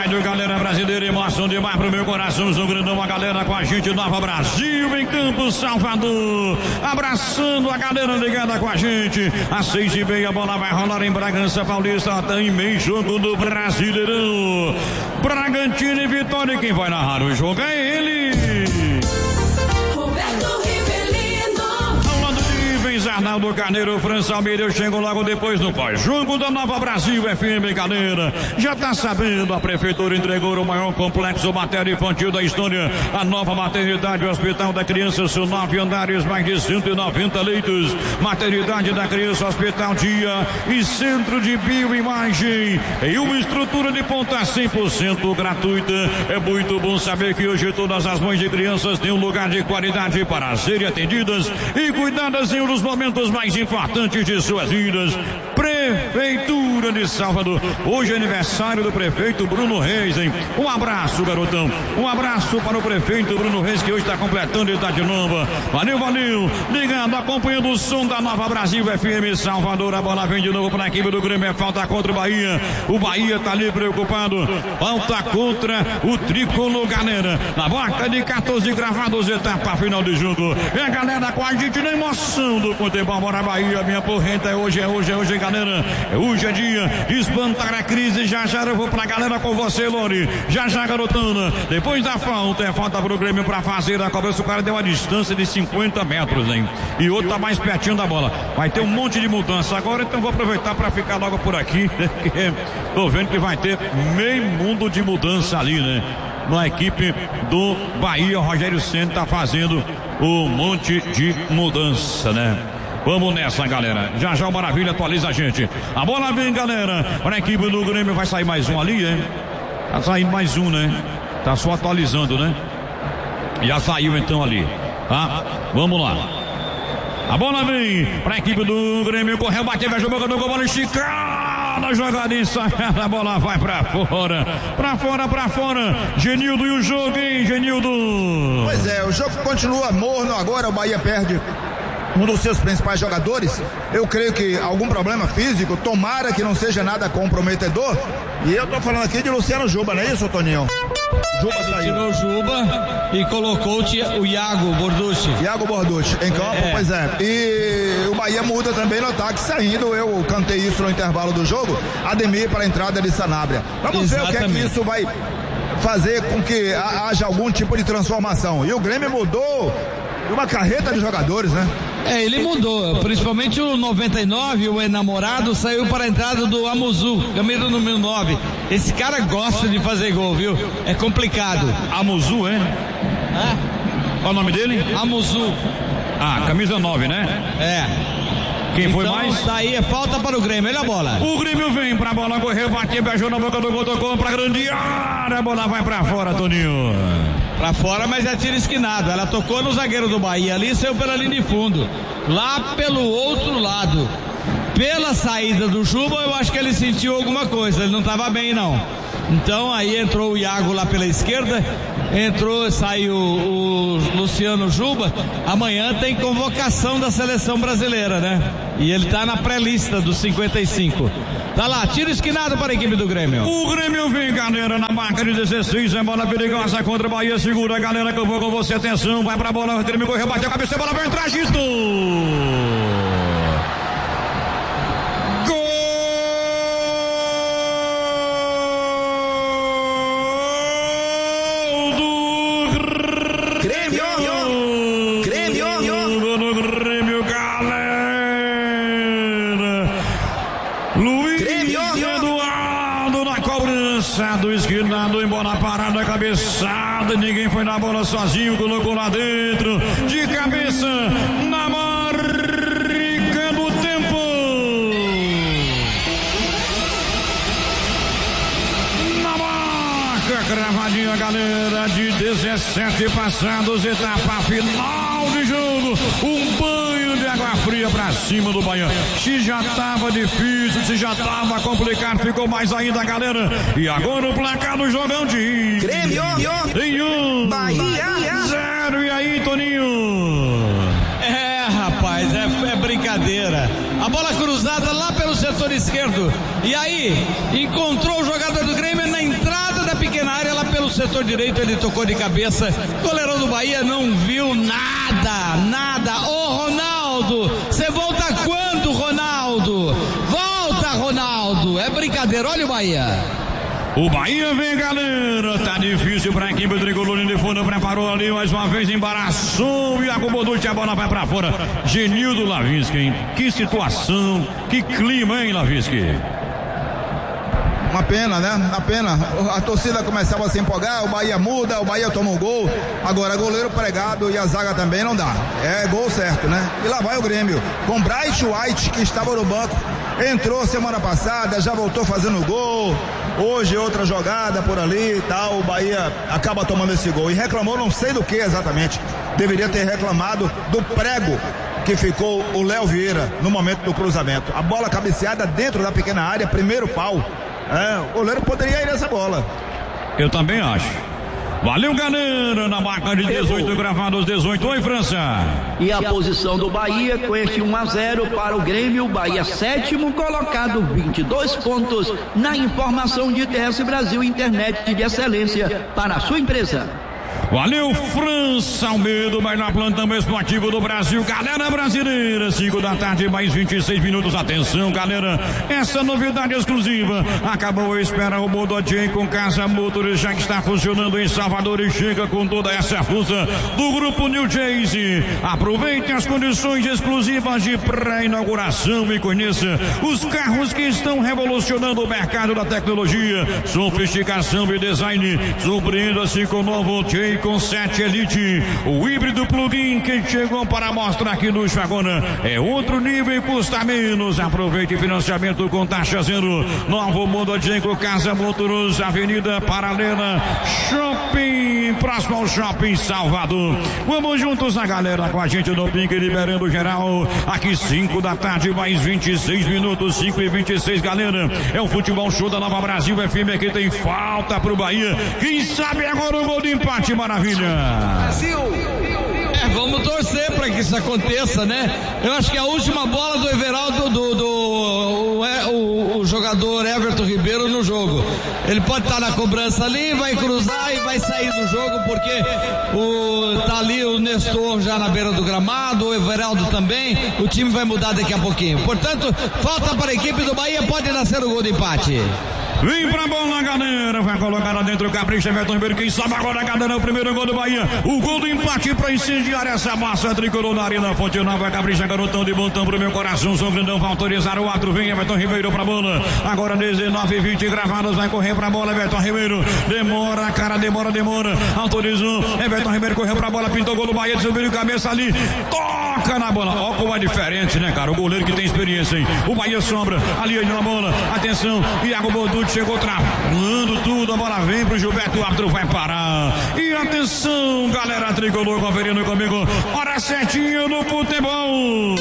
valendo, galera brasileira, emoção demais pro meu coração, sou grandão, a galera com a gente, Nova Brasil, em Campos, Salvador, abraçando a galera ligada com a gente, às 6:30, a bola vai rolar em Bragança Paulista, tá em meio jogo do Brasileirão, Bragantino e Vitória, quem vai narrar o jogo é ele, Arnaldo Carneiro, França Almeida, eu chego logo depois no pós-jogo da Nova Brasil FM, galera. Já tá sabendo, a prefeitura entregou o maior complexo materno infantil da história. A nova maternidade, o Hospital da Criança, são 9 andares, mais de 190 leitos. Maternidade da Criança, Hospital Dia e Centro de Bioimagem. E uma estrutura de ponta 100% gratuita. É muito bom saber que hoje todas as mães de crianças têm um lugar de qualidade para serem atendidas e cuidadas em um dos momentos mais importantes de suas vidas. Prefeitura de Salvador, hoje é aniversário do prefeito Bruno Reis, hein? Um abraço, garotão, um abraço para o prefeito Bruno Reis, que hoje está completando idade nova. Valeu, valeu, ligado, acompanhando o som da Nova Brasil FM Salvador. A bola vem de novo para a equipe do Grêmio, é falta contra o Bahia tá ali preocupado, falta contra o Tricolor, galera, na marca de 14 gravados, etapa final de jogo. É a galera com a gente na emoção do futebol, bora Bahia, minha porrenta, é hoje, galera, hoje é dia de espantar a crise. Já eu vou pra galera com você, Lori, já garotana, depois da falta, é falta pro Grêmio pra fazer a cobrança. O cara deu uma distância de 50 metros, hein, e outro tá mais pertinho da bola, vai ter um monte de mudança agora, então vou aproveitar pra ficar logo por aqui, porque tô vendo que vai ter meio mundo de mudança ali, né, na equipe do Bahia. O Rogério Ceni tá fazendo um monte de mudança, né? Vamos nessa, galera. Já o Maravilha atualiza a gente. A bola vem, galera, para a equipe do Grêmio. Vai sair mais um ali, hein? Tá saindo mais um, né? Tá só atualizando, né? Já saiu então ali, tá? Vamos lá. A bola vem para a equipe do Grêmio. Correu, bateu, vai jogando com a bola esticada. Jogada ensaiada, a bola vai pra fora. Genildo, e o jogo, hein, Genildo? Pois é, o jogo continua morno. Agora o Bahia perde um dos seus principais jogadores. Eu creio que algum problema físico, tomara que não seja nada comprometedor. E eu tô falando aqui de Luciano Juba, não é isso, Toninho? Juba saiu. Tirou o Juba e colocou o Iago Borducci em campo, pois é. E o Bahia muda também no ataque, saindo, eu cantei isso no intervalo do jogo, Ademir para a entrada de Sanabria. Vamos ver o que é que isso vai fazer com que haja algum tipo de transformação. E o Grêmio mudou uma carreta de jogadores, né? Ele mudou, principalmente o 99, o enamorado, saiu para a entrada do Amuzu, camisa número 9. Esse cara gosta de fazer gol, viu? É complicado. Amuzu, é? Qual o nome dele? Amuzu. Camisa 9, né? Quem então, foi mais? Daí é falta para o Grêmio, olha a bola. O Grêmio vem pra bola, correu, bateu, beijou na boca do gol, tocou pra grande área, a bola vai pra fora, Toninho. Pra fora, mas é tiro esquinado. Ela tocou no zagueiro do Bahia ali, saiu pela linha de fundo. Lá pelo outro lado, pela saída do Juba, eu acho que ele sentiu alguma coisa, ele não estava bem não. Então aí entrou o Iago lá pela esquerda, saiu o Luciano Juba. Amanhã tem convocação da seleção brasileira, né? E ele tá na pré-lista dos 55. Tá lá, tiro esquinado para a equipe do Grêmio. O Grêmio vem, galera, na marca de 16, é bola perigosa contra o Bahia, segura, galera, que eu vou com você, atenção, vai pra bola, o Grêmio correu, bateu a cabeça, a bola vai entrar, Gisto! Do esquinado, em bola parada, cabeçada, ninguém foi na bola sozinho, colocou lá dentro, de cabeça, na marca do tempo. Na marca, cravadinha, galera, de 17 passados, etapa final de jogo, um banho de água fria pra cima do Bahia. Se já tava difícil, se já tava complicado, ficou mais ainda, galera. E agora o placar do jogão de Grêmio em 1, Bahia 0. E aí, Toninho? Rapaz, é brincadeira. A bola cruzada lá pelo setor esquerdo. E aí, encontrou o jogador do Grêmio na entrada da pequena no setor direito, ele tocou de cabeça. O goleirão do Bahia não viu nada. Ô Ronaldo, você volta quando, Ronaldo? Volta, Ronaldo. É brincadeira, olha o Bahia. O Bahia vem, galera, tá difícil pra equipe tricolor de fundo, preparou ali mais uma vez, embaraçou, e acomodou, a bola vai pra fora. Genildo Lavinsky, hein? Que situação, que clima, hein, Lavinsky? Uma pena, né? Uma pena. A torcida começava a se empolgar, o Bahia muda, o Bahia toma um gol. Agora, goleiro pregado e a zaga também não dá. É gol certo, né? E lá vai o Grêmio. Com Bright White, que estava no banco, entrou semana passada, já voltou fazendo gol. Hoje outra jogada por ali e tal. O Bahia acaba tomando esse gol. E reclamou não sei do que exatamente. Deveria ter reclamado do prego que ficou o Léo Vieira no momento do cruzamento. A bola cabeceada dentro da pequena área, primeiro pau. O goleiro poderia ir nessa bola. Eu também acho. Valeu, galera, na marca de 18, gravados 18. Oi, França. E a posição do Bahia com este 1-0 para o Grêmio. Bahia sétimo colocado, 22 pontos. Na informação de TS Brasil, internet de excelência para a sua empresa. Valeu, França Almeida, mais na plantão esportivo do Brasil. Galera brasileira, 5 da tarde, mais 26 minutos. Atenção, galera, essa novidade exclusiva. Acabou a espera, o Mododien com Casa Motors já está funcionando em Salvador e chega com toda essa força do Grupo New Chase. Aproveite as condições exclusivas de pré-inauguração e conheça os carros que estão revolucionando o mercado da tecnologia, sofisticação e design. Surpreenda-se com o novo Chase com 7 Elite, o híbrido plug-in que chegou para mostrar que no Chagona é outro nível e custa menos. Aproveite financiamento com taxa zero. Novo Mododien com Casa Motors, Avenida Paralela Shopping, próximo ao Shopping Salvador. Vamos juntos, a galera com a gente no Pink, liberando geral. Aqui 5 da tarde, mais 26 minutos, 5:26, galera. É o futebol show da Nova Brasil FM. Aqui tem falta pro Bahia. Quem sabe agora o gol de empate. Maravilha. Vamos torcer para que isso aconteça, né? Eu acho que a última bola do Everaldo, o jogador Everton Ribeiro no jogo. Ele pode estar na cobrança ali, vai cruzar e vai sair do jogo, porque tá ali o Nestor já na beira do gramado, o Everaldo também. O time vai mudar daqui a pouquinho. Portanto, falta para a equipe do Bahia, pode nascer o gol de empate. Vem pra bola, galera. Vai colocar lá dentro o Capricha, Everton Ribeiro. Quem sabe agora, galera, o primeiro gol do Bahia. O gol do empate pra incendiar essa massa tricolor na Arena Fonte Nova. Capricha, garotão de montão pro meu coração. São Grandão vai autorizar o ato. Vem Everton Ribeiro pra bola. Agora 19:20 gravados. Vai correr pra bola, Everton Ribeiro. Demora, cara, demora. Autorizou. Everton Ribeiro correu pra bola, pintou o gol do Bahia. Subiu cabeça ali. Toca na bola. Ó como é diferente, né, cara? O goleiro que tem experiência, hein? O Bahia sombra. Ali na bola. Atenção. Iago Boducci chegou travando tudo, a bola vem pro Gilberto, o árbitro vai parar. E atenção, galera tricolor, conferindo comigo, hora certinha no futebol.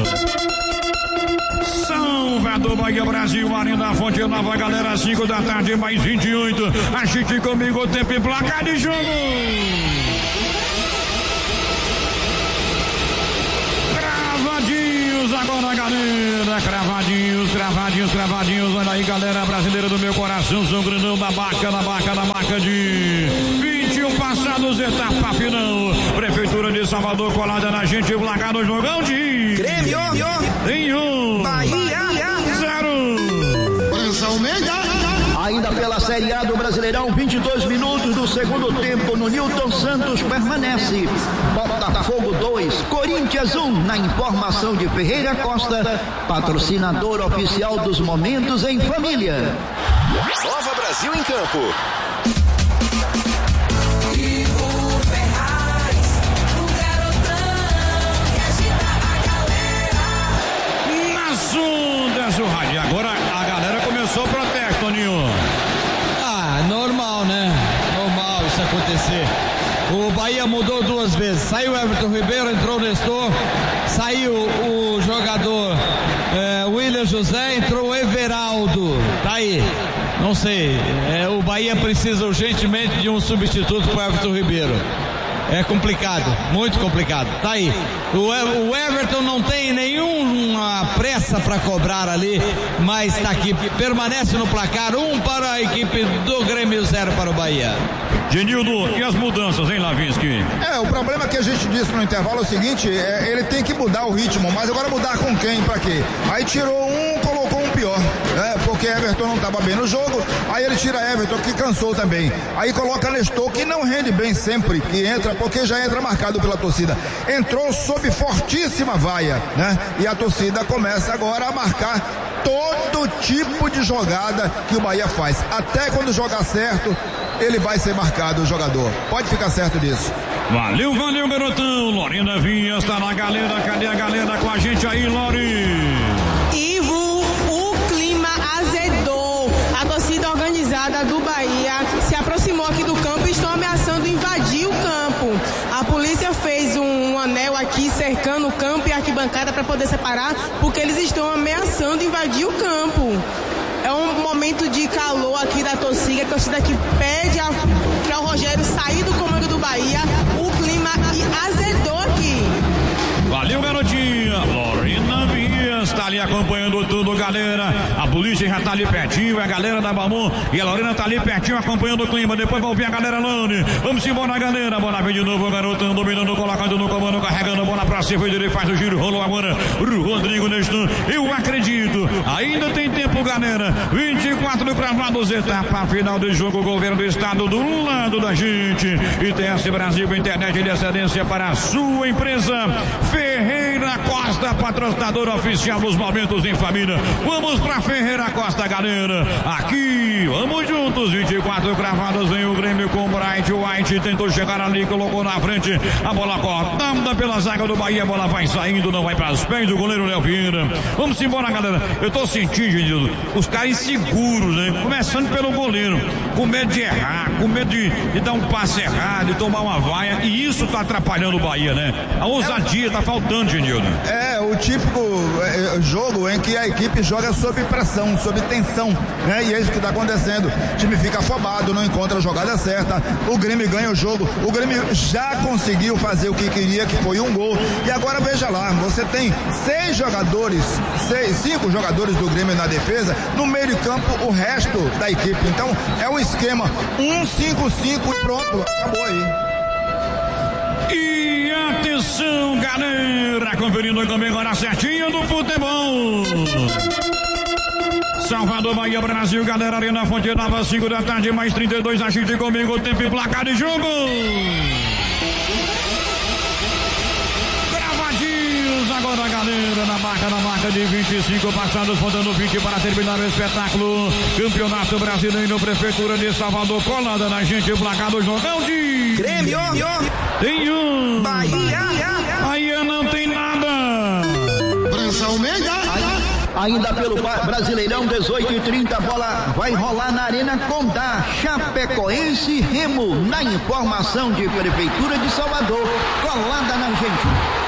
Salvador, Bahia, Brasil, Arena Fonte Nova, galera, 5 da tarde, mais 28. Assiste comigo, tempo e placar de jogo. Agora, galera, cravadinhos, olha aí, galera brasileira do meu coração, São Grandão da marca de 21 passados, etapa final. Prefeitura de Salvador colada na gente, placar no jogão de Grêmio, Bahia, 0. França Almeida. Ainda pela Série A do Brasileirão, 22 minutos do segundo tempo no Newton Santos permanece. Botafogo 2, Corinthians 1, na informação de Ferreira Costa, patrocinador oficial dos momentos em família. Nova Brasil em campo. Nas ondas do rádio. Agora a galera começou o protesto, Toninho. Normal, né? Normal isso acontecer. O Bahia mudou 2 vezes. Saiu o Everton Ribeiro, entrou o Nestor. Saiu o jogador William José, entrou o Everaldo. Tá aí. Não sei. O Bahia precisa urgentemente de um substituto para o Everton Ribeiro. é complicado, muito complicado. Tá aí. O Everton não tem nenhuma pressa para cobrar ali, mas tá aqui, permanece no placar, 1 para a equipe do Grêmio, 0 para o Bahia. Genildo, e as mudanças, hein, Lavinsky? O problema que a gente disse no intervalo é o seguinte, ele tem que mudar o ritmo, mas agora mudar com quem, pra quê? Aí tirou um, colocou um pior, porque Everton não estava bem no jogo, aí ele tira Everton, que cansou também, aí coloca Nestor, que não rende bem sempre que entra, porque já entra marcado pela torcida, entrou sob fortíssima vaia, né? E a torcida começa agora a marcar todo tipo de jogada que o Bahia faz, até quando jogar certo, ele vai ser marcado, o jogador, pode ficar certo disso. Valeu, garotão. Lorena Vinhas tá na galera. Cadê a galera com a gente aí, Lori? Ivo, o clima azedou. A torcida organizada do Bahia se aproximou aqui do campo e estão ameaçando invadir o campo. A polícia fez um anel aqui cercando o campo e a arquibancada para poder separar, porque eles estão ameaçando invadir o campo. É um momento de calor aqui da torcida. A torcida que pede para o Rogério sair do comando do Bahia. O clima azedou aqui. Valeu, garotinha. Lorena Vinhas tá ali acompanhando tudo, galera. A polícia já tá ali pertinho, é a galera da Bamon. E a Lorena tá ali pertinho acompanhando o clima. Depois vai ouvir a galera Lone. Vamos embora, galera. Bola vem de novo, o garotão dominando, colocando no comando, carregando a bola pra cima. Ele faz o giro, rolou agora o Rodrigo Nestor. Eu acredito. Ainda tem tempo, galera. 24 cravados, etapa final do jogo. O governo do estado do lado da gente. ITS Brasil, internet de excelência para a sua empresa. Ferreira Costa, patrocinador oficial dos momentos em família. Vamos pra Ferreira Costa, galera. Aqui, vamos juntos. 24 cravados, vem o Grêmio com Bright White. Tentou chegar ali, colocou na frente. A bola cortada pela zaga do Bahia. A bola vai saindo, não vai para os pés do goleiro Léo Vieira. Vamos embora, galera. Eu tô sentindo, gente, os caras inseguros, né? Começando pelo goleiro, com medo de errar, com medo de dar um passe errado, de tomar uma vaia. E isso tá atrapalhando o Bahia, né? A ousadia tá faltando, Genildo. O típico jogo em que a equipe joga sob pressão, sob tensão, né? E é isso que tá acontecendo. O time fica afobado, não encontra a jogada certa. O Grêmio ganha o jogo. O Grêmio já conseguiu fazer o que queria, que foi um gol. E agora veja lá, você tem 5 jogadores do Grêmio na defesa, no meio de campo o resto da equipe. Então é um esquema 1-5-5 e pronto, acabou aí. E atenção, galera, conferindo também agora certinho do futebol. Salvador, Bahia, Brasil, galera, Arena Fonte Nova, 5 da tarde, mais 32, agite comigo, tempo e placar de jogo. Gravadinhos agora, galera, na marca de 25 passados, faltando 20 para terminar o espetáculo. Campeonato Brasileiro, Prefeitura de Salvador, colada na gente, o placar do jogão de Grêmio. Tem um. Bahia não tem nada. França Almeida. Ainda pelo Brasileirão, 18h30, bola vai rolar na Arena Condá. Chapecoense Remo, na informação de Prefeitura de Salvador, colada na gente.